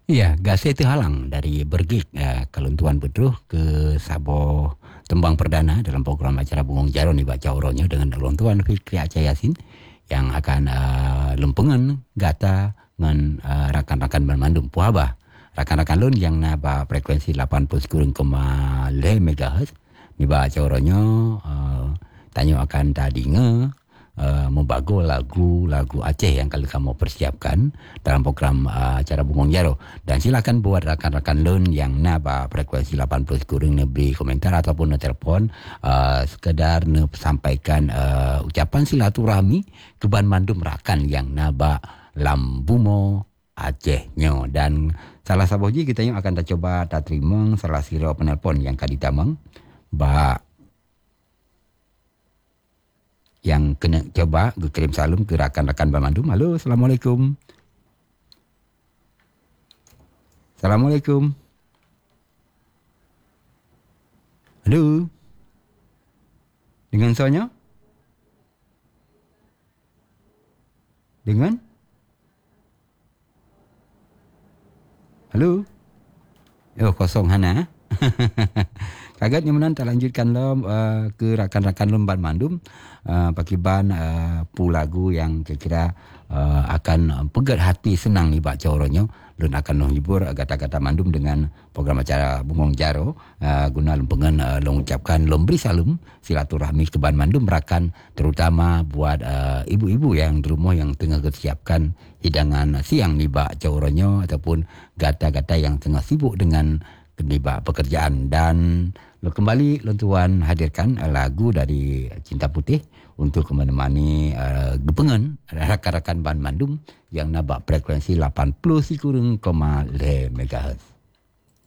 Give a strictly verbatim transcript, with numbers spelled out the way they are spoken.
Ya, gasai terhalang dari bergig uh, keluntuan Bedruh ke Sabah tembang perdana dalam program acara Bungong Jaro ni baca uronya dengan keluntuan Fikri Aceh Yasin yang akan uh, lempengan gata dengan uh, rakan-rakan bermandum Puhabah. Rakan-rakan lun yang naba frekuensi lapan puluh kurang koma lima megahertz ni baca uronya uh, tanya akan tadi nge Uh, membago lagu-lagu Aceh yang kalau kamu persiapkan dalam program uh, acara Bungong Jaro. Dan silakan buat rakan-rakan lun yang naba frekuensi lapan puluh kurang beri komentar ataupun telefon uh, sekedar ne sampaikan uh, ucapan silaturahmi ke ban mandum rakan yang naba lambumo Acehnya. Dan salah saboji kita yang akan tak coba tak terima salah siro penelpon yang kaditamang ba yang kena coba kirim salam ke rakan-rakan Bandung. Halo, Assalamualaikum. Assalamualaikum. Halo. Dengan soalnya? Dengan? Halo. Oh, kosong Hana. Kagat yang menang tak lanjutkan lom uh, ke rakan-rakan lom ban mandum uh, pakiban uh, pu lagu yang kira-kira uh, akan pegat hati senang ni baca orangnya lun akan menghibur kata-kata mandum dengan program acara Bungong Jaro uh, guna lempengan uh, lom ucapkan lom beri salam silaturahmi ke ban mandum rakan terutama buat uh, ibu-ibu yang di rumah yang tengah kesiapkan hidangan siang ni baca orangnya ataupun gata-gata yang tengah sibuk dengan keniba pekerjaan. Dan kembali Tuan hadirkan lagu dari Cinta Putih untuk menemani uh, gepengan rakan-rakan ban mandum yang nabak frekuensi lapan puluh kurang koma lima megahertz.